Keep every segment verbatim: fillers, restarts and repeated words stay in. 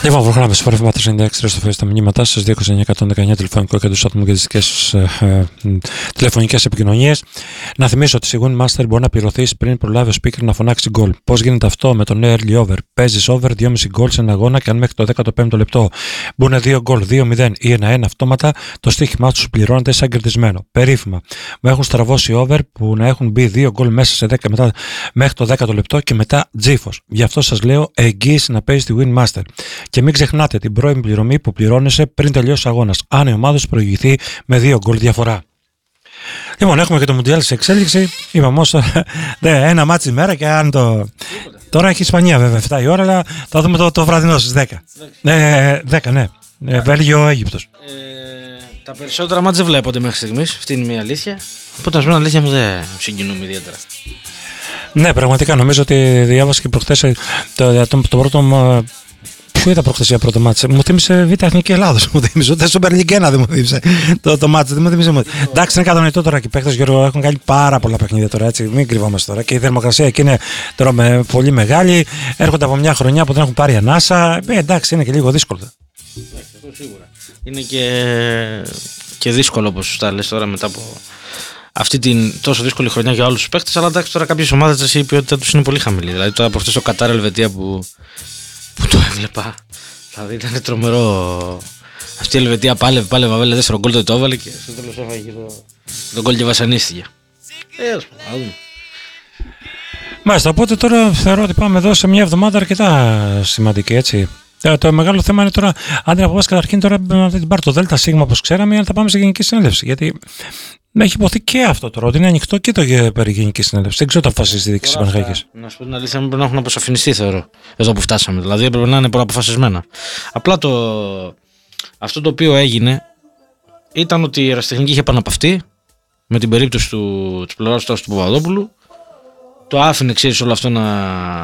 Λοιπόν, προχωράμε σε φορεύμα τριάντα έξι στο Facebook τα μηνύματά σας, δύο είκοσι εννιά εκατόν δεκαεννιά τηλεφωνικό και του άτομου για τις δικές ε, ε, τηλεφωνικές επικοινωνίες. Να θυμίσω ότι η Win Master μπορεί να πληρωθείς πριν προλάβει ο speaker να φωνάξει γκολ. Πώς γίνεται αυτό με το early over? Παίζεις over δυόμισι γκολ σε ένα αγώνα και αν μέχρι το δέκατο πέμπτο λεπτό μπουν δύο γκολ, δύο μηδέν ή ένα ένα αυτόματα, το στοίχημά του πληρώνεται σαν κερδισμένο. Περίφημα. Μου έχουν στραβώσει over που να έχουν μπει δύο γκολ μέσα σε δέκα μετά, μέχρι το δέκατο λεπτό και μετά τζίφος. Γι' αυτό σας λέω εγγύηση να παίζει τη Win Master. Και μην ξεχνάτε την πρώιμη πληρωμή που πληρώνεσαι πριν τελειώσει ο αγώνας, αν η ομάδα σου προηγηθεί με δύο γκολ διαφορά. Λοιπόν, έχουμε και το Μουντιάλ σε εξέλιξη. Είπαμε όσο ένα μάτσι ημέρα και αν το. Τώρα έχει Ισπανία βέβαια, εφτά η ώρα, αλλά θα δούμε το, το βραδινό στις δέκα. Ε, δέκα, ναι. Ε, Βέλγιο, Αίγυπτος. Ε, τα περισσότερα μάτς δεν βλέπονται μέχρι στιγμής. Αυτή είναι μια αλήθεια. Οπότε, να σου πω αλήθεια μου, δεν συγκινούμε ιδιαίτερα. Ναι, πραγματικά νομίζω ότι διάβασα και προχθές το, το, το πρώτο. Ποιο ήταν προχθές για πρώτο μάτς? Μου θύμισε Β' Εθνική Ελλάδος. Μου θύμισε ούτε Super League ένα δεν μου θύμισε το, το μάτς. Δεν μου θύμισε. Εντάξει, είναι κατανοητό τώρα και οι παίκτες, Γιώργο, έχουν κάνει πάρα πολλά παιχνίδια τώρα. Έτσι, μην κρυβόμαστε τώρα. Και η θερμοκρασία εκεί είναι τώρα με πολύ μεγάλη. Έρχονται από μια χρονιά που δεν έχουν πάρει ανάσα. Ε, εντάξει, είναι και λίγο δύσκολο. Εντάξει, αυτό σίγουρα. Είναι και, και δύσκολο όπως σωστά λες τώρα μετά από αυτή την τόσο δύσκολη χρονιά για όλους τους παίκτες. Αλλά εντάξει, τώρα κάποιες ομάδες η ποιότητα τους είναι πολύ χαμηλή. Δηλαδή τώρα από αυτό το Κατάρ Ελβετία που. Που το έβλεπα. Δηλαδή ήταν τρομερό. Αυτή η Ελβετία πάλευε, πάλευε, έβαλε δεύτερο γκολ, το έβαλε και στο τέλος έφαγε το, το γκολ και βασανίστηκε. Ε, ας πούμε, να δούμε. Μάλιστα, οπότε τώρα θεωρώ ότι πάμε εδώ σε μια εβδομάδα αρκετά σημαντική, έτσι. Το, το μεγάλο θέμα είναι τώρα, αν την αποφάσει καταρχήν τώρα να την πάρει το ΔΣ όπως ξέραμε, αλλά θα πάμε σε Γενική Συνέλευση. Γιατί έχει υποθεί και αυτό τώρα, ότι είναι ανοιχτό και το περί Γενική Συνέλευση. Δεν ξέρω το αποφασίσει η διοίκηση της Παναχαϊκής. Να σου πω την αλήθεια, πρέπει να έχουν αποσαφινιστεί, θεωρώ, εδώ που φτάσαμε. Δηλαδή έπρεπε να είναι προαποφασισμένα. Απλά το, αυτό το οποίο έγινε ήταν ότι η Ερασιτεχνική είχε επαναπαυτεί με την περίπτωση του, της πλευράς του Παπαδόπουλου. Το άφηνε, ξέρεις, όλο αυτό να.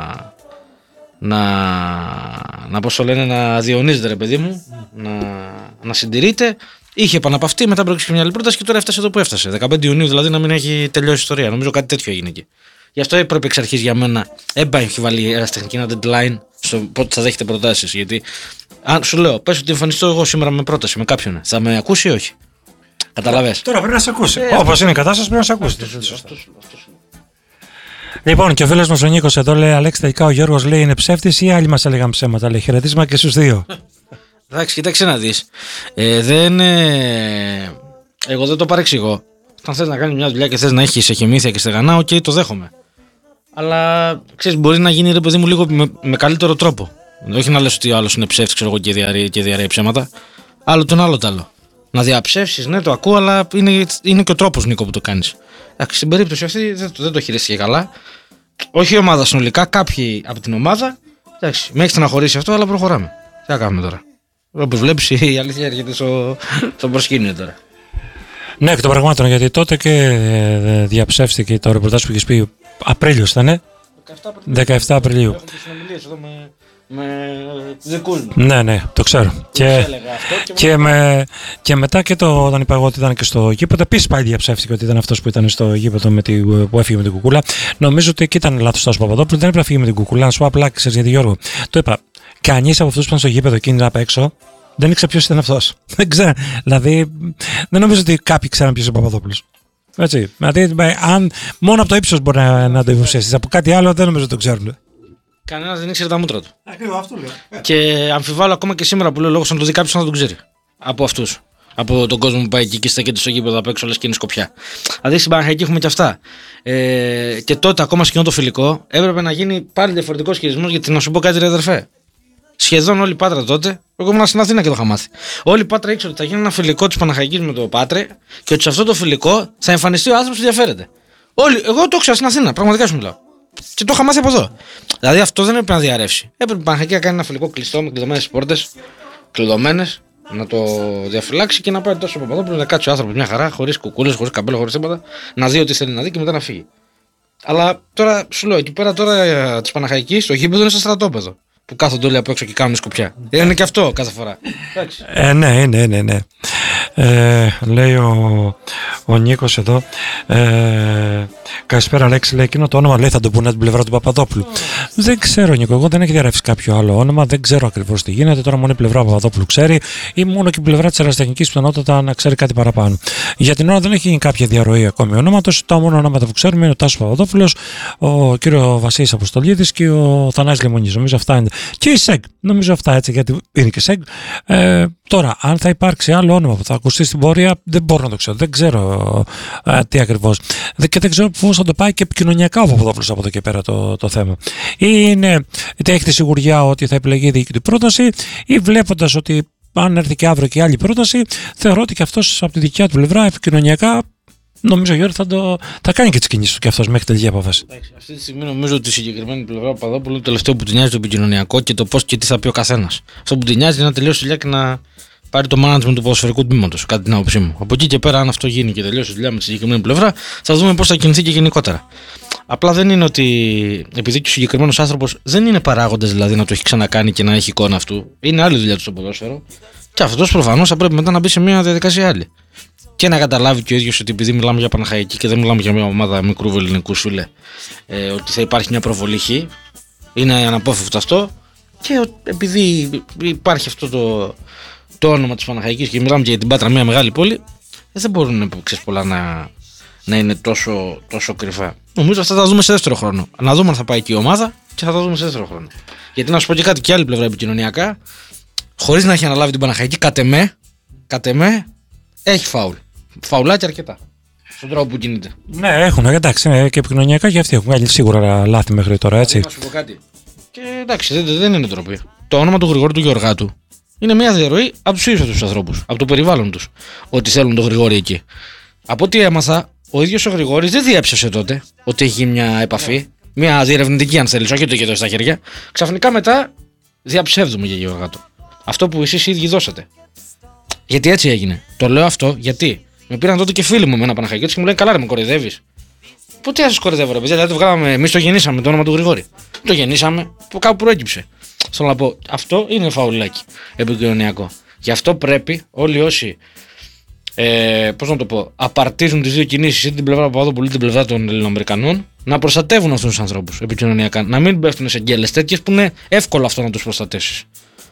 να, να πώς το λένε, να διονύζεται, ρε παιδί μου, mm. να, να συντηρείται. Είχε επαναπαυτεί, μετά προέκυψε και μια άλλη πρόταση και τώρα έφτασε εδώ που έφτασε. δεκαπέντε Ιουνίου δηλαδή να μην έχει τελειώσει η ιστορία. Νομίζω κάτι τέτοιο έγινε εκεί. Γι' αυτό έπρεπε εξ αρχής για μένα, έμπα έχει βάλει η Ερασιτεχνική ένα deadline στο πότε θα δέχεται προτάσεις. Γιατί, αν σου λέω, πες ότι εμφανιστώ εγώ σήμερα με πρόταση με κάποιον, θα με ακούσει ή όχι? Καταλαβες. Τώρα πρέπει να σε ακούσει. Ε, Όπως είναι η κατάσταση πρέπει να σε ακούσει. Λοιπόν, και ο φίλος μας ο Νίκος εδώ λέει: Αλέξη, τελικά ο Γιώργος λέει είναι ψεύτης ή άλλοι μας έλεγαν ψέματα? Λέει χαιρετίσμα και στους δύο. Εντάξει, κοίταξε να δεις. Ε, δεν, ε, εγώ δεν το παρεξηγώ. Αν θες να κάνεις μια δουλειά και θες να έχεις εχημήθεια και στεγανά, οκ, okay, το δέχομαι. Αλλά ξέρεις, μπορεί να γίνει, ρε παιδί μου, λίγο με, με καλύτερο τρόπο. Όχι να λες ότι ο άλλος είναι ψεύτης, ξέρω εγώ, και διαρρέει, και διαρρέει ψέματα. Άλλο τον άλλο τ' άλλο. Να διαψεύσεις, ναι, το ακούω, αλλά είναι, είναι και ο τρόπος, Νίκο, που το κάνεις. Εντάξει, στην περίπτωση αυτή δεν, δεν το χειρίστηκε καλά. Όχι η ομάδα συνολικά, κάποιοι από την ομάδα. Εντάξει, με έχει στεναχωρήσει αυτό, αλλά προχωράμε. Τι θα κάνουμε τώρα? Όπως βλέπεις, η αλήθεια έρχεται στο, στο προσκήνιο τώρα. Ναι, εκ των πραγμάτων, γιατί τότε και ε, διαψεύστηκε το ρεπορτάζ που έχεις πει. Απρίλιος ήταν, δεκαεφτά Απριλίου. Έχουμε τις συνομιλίες εδώ με, με δικούς μου. Ναι, ναι, το ξέρω. Και, και, και, με, και μετά και το, όταν είπα εγώ ότι ήταν και στο γήπεδο, επίσης πάλι διαψεύστηκε ότι ήταν αυτός που ήταν στο γήπεδο με τη, που έφυγε με την κουκούλα. Νομίζω ότι εκεί ήταν λάθος ο Παπαδόπουλου, δεν έπρεπε να φύγει με την κουκούλα. Να σου πω απλά, ξέρεις γιατί, Γιώργο? Το είπα. Κανείς από αυτούς που ήταν στο γήπεδο εκείνη απ' έξω δεν ήξερε ποιος ήταν αυτός. Δεν ξέρω. Δηλαδή, δεν νομίζω ότι κάποιοι ξέραν ποιος είναι ο Παπαδόπουλος. Έτσι. Δηλαδή, αν, μόνο από το ύψος μπορεί να, να το υποψιαστείς. Από κάτι άλλο δεν νομίζω ότι το ξέρουν. Κανένας δεν ήξερε τα μούτρα του. Ακριβώς, αυτό λέω. Και αμφιβάλλω ακόμα και σήμερα που λέω λόγος να το δει κάποιος να τον ξέρει. Από αυτούς. Από τον κόσμο που πάει εκεί και στέκεται στο γήπεδο απ' έξω, λες και είναι Σκοπιά. Δηλαδή στην Παναχαϊκή έχουμε και αυτά. Ε, και τότε, ακόμα σκηνό το φιλικό, έπρεπε να γίνει πάλι διαφορετικός χειρισμός. Γιατί να σου πω κάτι, ρε αδερφέ. Σχεδόν όλη η Πάτρα τότε, εγώ ήμουν στην Αθήνα και το είχα μάθει. Όλη η Πάτρα ήξερε ότι θα γίνει ένα φιλικό της Παναχαϊκής με το Πάτρε και ότι σε αυτό το φιλικό θα εμφανιστεί ο άνθρωπος που ενδιαφέρεται. Όλοι, εγώ το ήξερα στην Αθήνα, πραγματικά σου μιλάω. Και το είχα μάθει από εδώ. Δηλαδή αυτό δεν έπρεπε να διαρρεύσει. Έπρεπε η Παναχαϊκή να κάνει ένα φιλικό κλειστό με κλειδωμένες πόρτες, κλειδωμένες, να το διαφυλάξει και να πάει τόσο από εδώ που να κάτσει ο άνθρωπος μια χαρά, χωρίς κουκούλες, χωρίς καμπέλο, χωρίς τίποτα, να δει ό,τι θέλει να δει και μετά να φύγει. Αλλά τώρα σου λέω, εκεί πέρα τώρα τη Παναχαϊκή, το γήπεδο είναι στο στρατόπεδο. Που κάθονται όλοι από έξω και κάνουν σκοπιά. Είναι και αυτό κάθε φορά. Ε, ναι, ναι, ναι, ναι. Ε, λέει ο, ο Νίκος εδώ. Ε, καλησπέρα Αλέξη, λέει εκείνο το όνομα λέει θα το πούνε την πλευρά του Παπαδόπουλου. Oh. Δεν ξέρω Νίκο, εγώ δεν έχει διαρρεύσει κάποιο άλλο όνομα, δεν ξέρω ακριβώς τι γίνεται. Τώρα μόνο η πλευρά του Παπαδόπουλου ξέρει ή μόνο και η πλευρά της αεραστεχνικής πιθανότατα να ξέρει κάτι παραπάνω. Για την ώρα δεν έχει γίνει κάποια διαρροή ακόμη ονόματος. Τα μόνο ονόματα που ξέρουμε είναι ο Τάσος Παπαδόπουλος, ο κύριο Βασίλης Αποστολίδης και ο Θανάσης Λεμονής. Νομίζω αυτά είναι. Και η ΣΕΓ. Νομίζω αυτά έτσι, γιατί είναι και ΣΕΓ. Ε, τώρα, αν θα υπάρξει άλλο όνομα που θα ακουστεί στην πορεία, δεν μπορώ να το ξέρω. Δεν ξέρω ε, τι ακριβώς. Και δεν ξέρω πώς θα το πάει και επικοινωνιακά ο Παπαδόπουλος από εδώ και πέρα το, το θέμα. Είναι, είτε έχει τη σιγουριά ότι θα επιλεγεί η δική του πρόταση, ή βλέποντας ότι αν έρθει και αύριο και άλλη πρόταση, θεωρώ ότι και αυτός από τη δικιά του πλευρά επικοινωνιακά. Νομίζω Γιώργο θα, το, θα κάνει και τις κινήσεις του και αυτός μέχρι τελική απόφαση. Αυτή τη στιγμή νομίζω ότι η συγκεκριμένη πλευρά του Παπαδόπουλου το τελευταίο που την νοιάζει το επικοινωνιακό και το πώς και τι θα πει ο καθένας. Αυτό που την νοιάζει είναι να τελειώσει δουλειά και να πάρει το management του ποδοσφαιρικού τμήματος, κατά την άποψή μου. Από εκεί και πέρα, αν αυτό γίνει και τελειώσει η δουλειά με τη συγκεκριμένη πλευρά, θα δούμε πώς θα κινηθεί και γενικότερα. Απλά δεν είναι ότι επειδή και ο συγκεκριμένος άνθρωπος δεν είναι παράγοντας δηλαδή να το έχει ξανακάνει και να έχει εικόνα αυτού, είναι άλλη δουλειά του στο ποδόσφαιρο. Και αυτός προφανώς θα πρέπει μετά να μπει σε μια διαδικασία άλλη. Και να καταλάβει και ο ίδιος ότι επειδή μιλάμε για Παναχαϊκή και δεν μιλάμε για μια ομάδα μικρού ελληνικού φίλε, ε, ότι θα υπάρχει μια προβολή χ, είναι αναπόφευκτο αυτό. Και επειδή υπάρχει αυτό το, το όνομα της Παναχαϊκής και μιλάμε και για την Πάτρα, μια μεγάλη πόλη, ε, δεν μπορούν ξέρεις, πολλά να, να είναι τόσο, τόσο κρυφά. Νομίζω αυτά θα τα δούμε σε δεύτερο χρόνο. Να δούμε αν θα πάει και η ομάδα και θα τα δούμε σε δεύτερο χρόνο. Γιατί να σου πω και κάτι και άλλη πλευρά επικοινωνιακά, χωρίς να έχει αναλάβει την Παναχαϊκή, κατ' εμέ, κατ' εμέ έχει φάουλ. Φαουλάκια αρκετά. Στον τρόπο που κινείται. Ναι, έχουν, εντάξει, ναι, και επικοινωνιακά και αυτοί έχουν κάνει σίγουρα λάθη μέχρι τώρα, έτσι. Να σου πω κάτι. Και εντάξει, δεν, δεν είναι τροπή. Το όνομα του Γρηγόρη του Γεωργάτου είναι μια διαρροή από τους ίδιους τους ανθρώπους, από το περιβάλλον τους, ότι θέλουν τον Γρηγόρη εκεί. Από ό,τι έμαθα, ο ίδιος ο Γρηγόρης δεν διέψευσε τότε ότι έχει μια επαφή, μια διερευνητική αν θέλεις, όχι το είχε δώσει στα χέρια. Ξαφνικά μετά διαψεύδουμε για Γεωργάτου. Αυτό που εσείς οι ίδιοι δώσατε. Γιατί έτσι έγινε. Το λέω αυτό γιατί με πήραν τότε και φίλοι μου με ένα Παναχαϊκιώτη και μου λένε καλά, ρε, με κοροϊδεύεις. Ποτέ σα κοροϊδεύω, ρε παιδιά. Δηλαδή το βγάλαμε, εμείς το γεννήσαμε το όνομα του Γρηγόρη. Το γεννήσαμε, που κάπου προέκυψε. Θέλω να πω, αυτό είναι φαουλάκι επικοινωνιακό. Γι' αυτό πρέπει όλοι όσοι, ε, πώς να το πω, απαρτίζουν τις δύο κινήσεις, είτε την πλευρά του Παπαδόπουλου είτε την πλευρά των Ελληνοαμερικανών, να προστατεύουν αυτούς τους ανθρώπους επικοινωνιακά. Να μην πέφτουν σε γκέλες τέτοιες που είναι εύκολο αυτό να τους προστατεύσεις.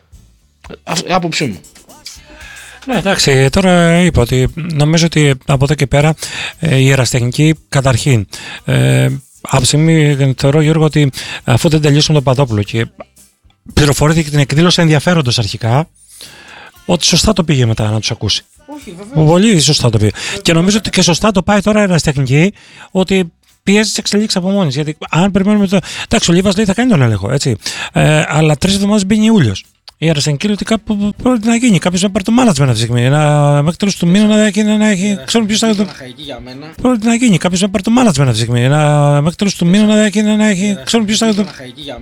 Άποψή μου. Ναι, εντάξει, τώρα είπα ότι νομίζω ότι από εδώ και πέρα ε, η αεραστεχνική καταρχήν. Ε, από τη στιγμή θεωρώ, Γιώργο, ότι αφού δεν τελειώσουμε τον Παπαδόπουλο και πληροφορήθηκε την εκδήλωση ενδιαφέροντος αρχικά, ότι σωστά το πήγε μετά να τους ακούσει. Όχι, βέβαια. Πολύ σωστά το πήγε. Βέβαια. Και νομίζω ότι και σωστά το πάει τώρα η αεραστεχνική, ότι πιέζει τις εξελίξεις από μόνης. Γιατί αν περιμένουμε το. Εντάξει, ο Λίβας λέει θα κάνει τον έλεγχο, έτσι. Ε, αλλά τρεις εβδομάδες μπαίνει Ιούλιος. Η αεραστεχνική λέει ότι κάπου πρέπει να γίνει. Κάποιος να πάρει το management αυτή τη στιγμή. Να, μέχρι τέλος του μήνα να έχει. Να έχει ξέρω ποιος θα το. Πρέπει να γίνει. Κάποιος να πάρει το management αυτή τη στιγμή. Να, μέχρι τέλος του μήνα να έχει. Να έχει ξέρω ποιος θα το.